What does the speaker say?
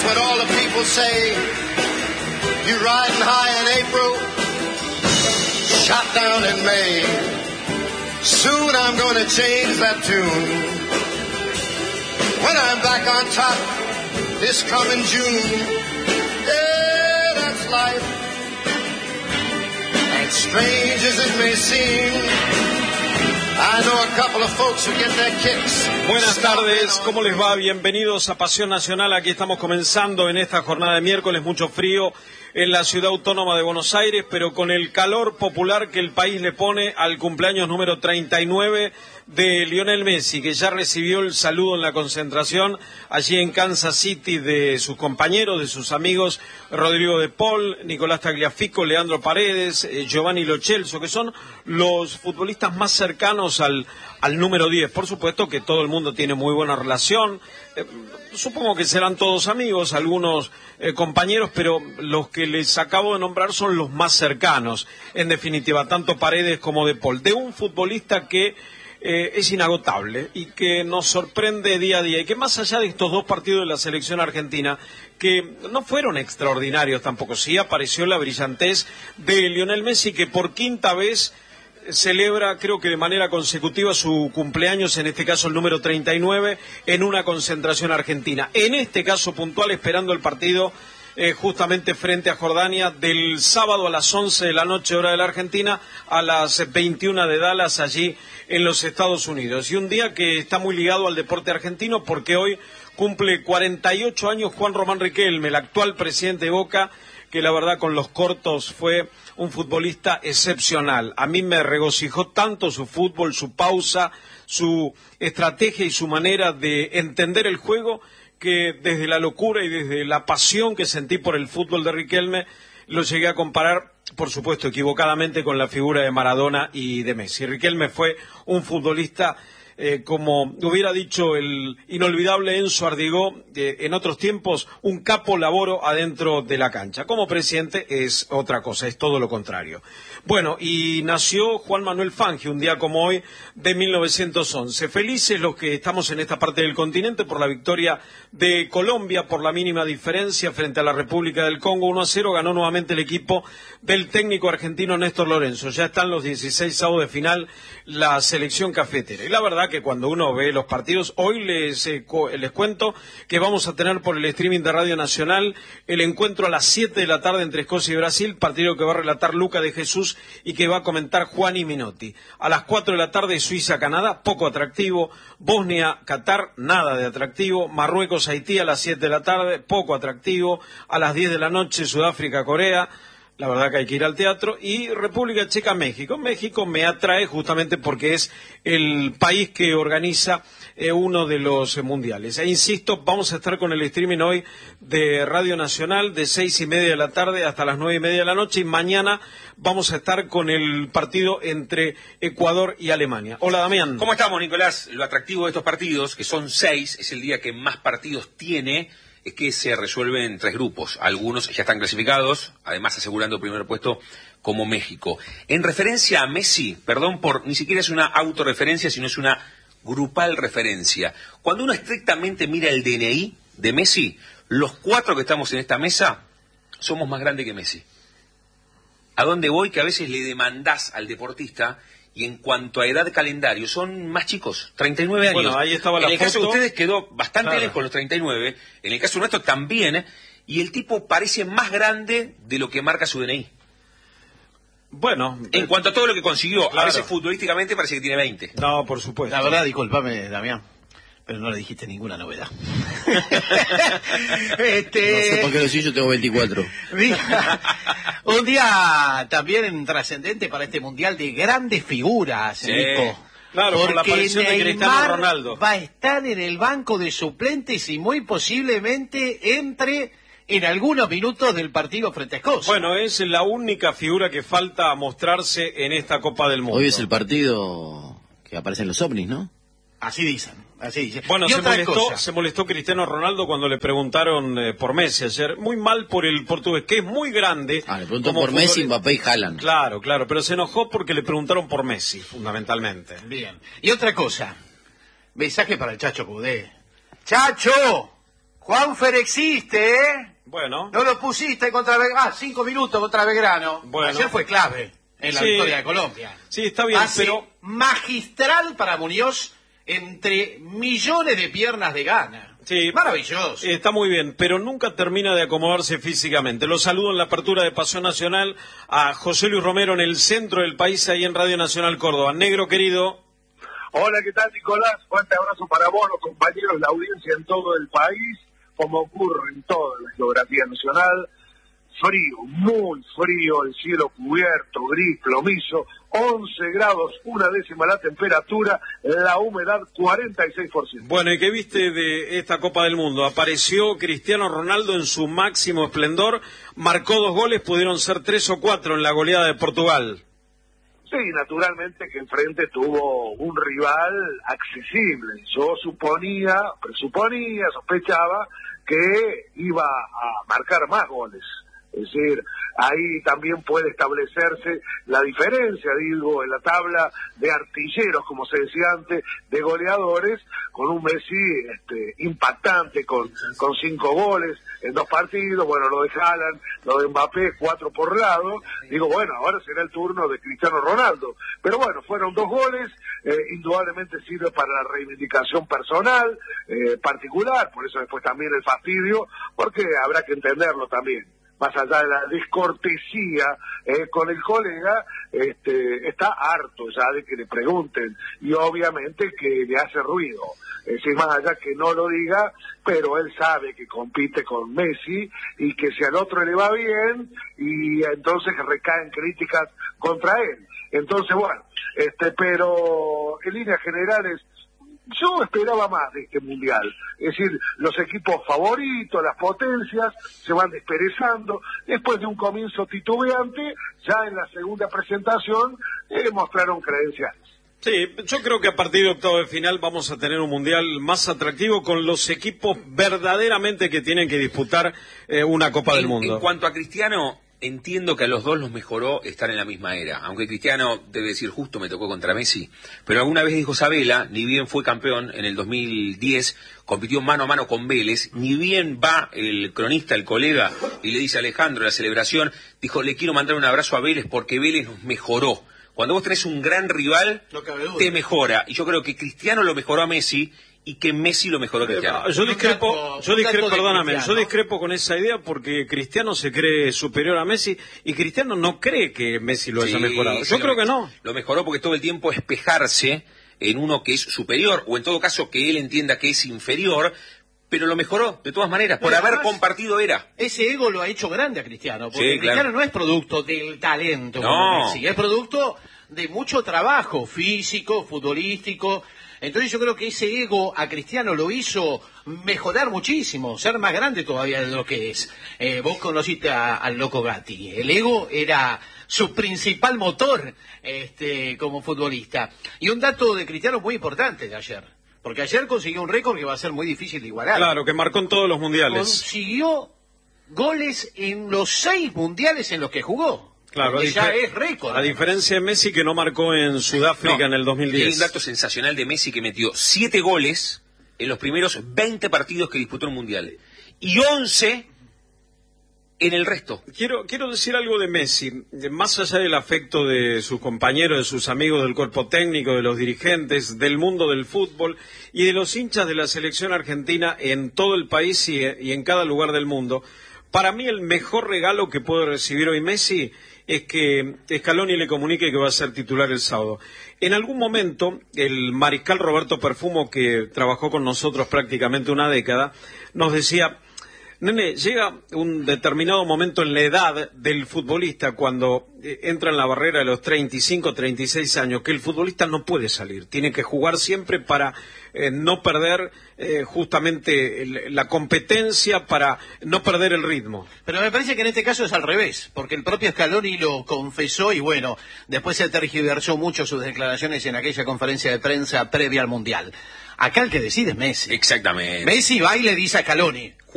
what all the people say. You riding high in April, shot down in May. Soon I'm gonna change that tune. When I'm back on top this coming June. Yeah, that's life. And strange as it may seem, I know a couple of folks who get their kicks. Buenas tardes, ¿cómo les va? Bienvenidos a Pasión Nacional. Aquí estamos comenzando en esta jornada de miércoles, mucho frío en la ciudad autónoma de Buenos Aires, pero con el calor popular que el país le pone al cumpleaños número 39 de Lionel Messi, que ya recibió el saludo en la concentración allí en Kansas City de sus compañeros, de sus amigos Rodrigo de Paul, Nicolás Tagliafico, Leandro Paredes, Giovanni Lo Celso, que son los futbolistas más cercanos al número 10. Por supuesto que todo el mundo tiene muy buena relación, supongo que serán todos amigos, algunos compañeros, pero los que les acabo de nombrar son los más cercanos, en definitiva, tanto Paredes como de Paul, de un futbolista que es inagotable y que nos sorprende día a día, y que más allá de estos dos partidos de la selección argentina, que no fueron extraordinarios tampoco, sí apareció la brillantez de Lionel Messi, que por quinta vez celebra, creo que de manera consecutiva, su cumpleaños, en este caso el número 39, en una concentración argentina. En este caso puntual, esperando el partido justamente frente a Jordania, del sábado a las 11 de la noche, hora de la Argentina, a las 21 de Dallas, allí en los Estados Unidos. Y un día que está muy ligado al deporte argentino, porque hoy cumple 48 años Juan Román Riquelme, el actual presidente de Boca, que la verdad con los cortos fue un futbolista excepcional. A mí me regocijó tanto su fútbol, su pausa, su estrategia y su manera de entender el juego, que desde la locura y desde la pasión que sentí por el fútbol de Riquelme, lo llegué a comparar, por supuesto equivocadamente, con la figura de Maradona y de Messi. Riquelme fue un futbolista, como hubiera dicho el inolvidable Enzo Ardigó, en otros tiempos, un capo laboro adentro de la cancha. Como presidente es otra cosa, es todo lo contrario. Bueno, y nació Juan Manuel Fangio, un día como hoy, de 1911. Felices los que estamos en esta parte del continente por la victoria de Colombia, por la mínima diferencia frente a la República del Congo. 1-0 ganó nuevamente el equipo del técnico argentino Néstor Lorenzo. Ya están los 16avos de final la selección cafetera. Y la verdad que cuando uno ve los partidos, hoy les cuento que vamos a tener por el streaming de Radio Nacional el encuentro a las 7 de la tarde entre Escocia y Brasil, partido que va a relatar Luca de Jesús y que va a comentar Juani Minotti. A las 4 de la tarde Suiza-Canadá, poco atractivo. Bosnia-Qatar, nada de atractivo. Marruecos-Haití a las 7 de la tarde, poco atractivo. A las 10 de la noche Sudáfrica-Corea. La verdad que hay que ir al teatro. Y República Checa-México. México me atrae justamente porque es el país que organiza uno de los mundiales. E insisto, vamos a estar con el streaming hoy de Radio Nacional de 6:30 de la tarde hasta las 9:30 de la noche. Y mañana vamos a estar con el partido entre Ecuador y Alemania. Hola, Damián. ¿Cómo estamos, Nicolás? Lo atractivo de estos partidos, que son 6, es el día que más partidos tiene, es que se resuelven en 3 grupos. Algunos ya están clasificados, además asegurando el primer puesto, como México. En referencia a Messi, perdón por, ni siquiera es una autorreferencia, sino es una grupal referencia. Cuando uno estrictamente mira el DNI de Messi, los 4 que estamos en esta mesa somos más grandes que Messi. ¿A dónde voy? Que a veces le demandás al deportista, y en cuanto a edad calendario, son más chicos, 39 años. Bueno, ahí estaba la foto. En el caso de ustedes quedó bastante lejos los 39, en el caso nuestro también, y el tipo parece más grande de lo que marca su DNI. Bueno, en cuanto a todo lo que consiguió, claro. A veces futbolísticamente parece que tiene 20. No, por supuesto. La verdad, discúlpame, Damián, pero no le dijiste ninguna novedad. No sé por qué lo decís, yo tengo 24. Un día también trascendente para este mundial de grandes figuras, Sí. Nico. Claro, por la aparición de Cristiano Ronaldo. Va a estar en el banco de suplentes y muy posiblemente entre en algunos minutos del partido frente a Escocia. Bueno, es la única figura que falta mostrarse en esta Copa del Mundo. Hoy es el partido que aparecen los ovnis, ¿no? Así dicen, así dicen. Bueno, Y otra cosa. se molestó Cristiano Ronaldo cuando le preguntaron por Messi ayer. Muy mal por el portugués, que es muy grande. Le preguntó por Messi, Mbappé y Haaland. Claro, pero se enojó porque le preguntaron por Messi, fundamentalmente. Bien. Y otra cosa. Mensaje para el Chacho Cudé. ¡Chacho! Juanfer existe, ¿eh? Bueno. No lo pusiste contra Belgrano. 5 minutos contra Belgrano. Bueno. Ayer fue clave en la victoria de Colombia. Sí, está bien, pero magistral para Muñoz entre millones de piernas de gana. Sí, maravilloso. Está muy bien, pero nunca termina de acomodarse físicamente. Los saludo en la apertura de Pasión Nacional a José Luis Romero en el centro del país, ahí en Radio Nacional Córdoba. Negro querido. Hola, ¿qué tal, Nicolás? Fuerte abrazo para vos, los compañeros, la audiencia en todo el país, como ocurre en toda la geografía nacional. Frío, muy frío, el cielo cubierto, gris, plomizo, 11 grados, 1/10 la temperatura, la humedad 46%. Bueno, ¿y qué viste de esta Copa del Mundo? Apareció Cristiano Ronaldo en su máximo esplendor, marcó 2 goles, pudieron ser 3 o 4 en la goleada de Portugal. Sí, naturalmente que enfrente tuvo un rival accesible. Yo sospechaba que iba a marcar más goles. Es decir, ahí también puede establecerse la diferencia, digo, en la tabla de artilleros, como se decía antes, de goleadores, con un Messi impactante, con 5 goles en 2 partidos, bueno, lo de Haaland, lo de Mbappé, 4 por lado, digo, bueno, ahora será el turno de Cristiano Ronaldo, pero bueno, fueron 2 goles, indudablemente sirve para la reivindicación personal, particular, por eso después también el fastidio, porque habrá que entenderlo también. Más allá de la descortesía con el colega, está harto ya de que le pregunten, y obviamente que le hace ruido. Es decir, más allá que no lo diga, pero él sabe que compite con Messi y que si al otro le va bien, y entonces recaen críticas contra él. Entonces, bueno, pero en líneas generales, yo esperaba más de este mundial, es decir, los equipos favoritos, las potencias, se van desperezando, después de un comienzo titubeante, ya en la segunda presentación mostraron credenciales. Sí, yo creo que a partir de octavo de final vamos a tener un mundial más atractivo con los equipos verdaderamente que tienen que disputar una Copa del Mundo. En cuanto a Cristiano, entiendo que a los dos los mejoró estar en la misma era, aunque Cristiano, debe decir, justo me tocó contra Messi, pero alguna vez dijo Sabela, ni bien fue campeón en el 2010, compitió mano a mano con Vélez, ni bien va el cronista, el colega, y le dice a Alejandro, la celebración, dijo, le quiero mandar un abrazo a Vélez porque Vélez nos mejoró. Cuando vos tenés un gran rival, te mejora, y yo creo que Cristiano lo mejoró a Messi, y que Messi lo mejoró a Cristiano. Yo discrepo con esa idea porque Cristiano se cree superior a Messi y Cristiano no cree que Messi lo haya mejorado. Yo creo que no. Lo mejoró porque todo el tiempo espejarse en uno que es superior, o en todo caso que él entienda que es inferior, pero lo mejoró de todas maneras, por haber compartido era. Ese ego lo ha hecho grande a Cristiano, porque Cristiano no es producto del talento como Messi, es producto de mucho trabajo físico, futbolístico. Entonces yo creo que ese ego a Cristiano lo hizo mejorar muchísimo, ser más grande todavía de lo que es. Vos conociste al Loco Gatti. El ego era su principal motor como futbolista. Y un dato de Cristiano muy importante de ayer, porque ayer consiguió un récord que va a ser muy difícil de igualar. Claro, que marcó en todos los mundiales. Consiguió goles en los 6 mundiales en los que jugó. Claro, ya es récord. A diferencia de Messi, que no marcó en Sudáfrica en el 2010. Hay un dato sensacional de Messi, que metió 7 goles en los primeros 20 partidos que disputó el Mundial y 11 en el resto. Quiero decir algo de Messi, más allá del afecto de sus compañeros, de sus amigos del cuerpo técnico, de los dirigentes, del mundo del fútbol y de los hinchas de la selección argentina en todo el país y en cada lugar del mundo. Para mí el mejor regalo que puede recibir hoy Messi es que Scaloni le comunique que va a ser titular el sábado. En algún momento, el mariscal Roberto Perfumo, que trabajó con nosotros prácticamente una década, nos decía, nene, llega un determinado momento en la edad del futbolista, cuando entra en la barrera de los 35, 36 años, que el futbolista no puede salir, tiene que jugar siempre para no perder justamente la competencia, para no perder el ritmo. Pero me parece que en este caso es al revés, porque el propio Scaloni lo confesó y bueno, después se tergiversó mucho sus declaraciones en aquella conferencia de prensa previa al Mundial. Acá el que decide es Messi. Exactamente. Messi va y le dice a Scaloni,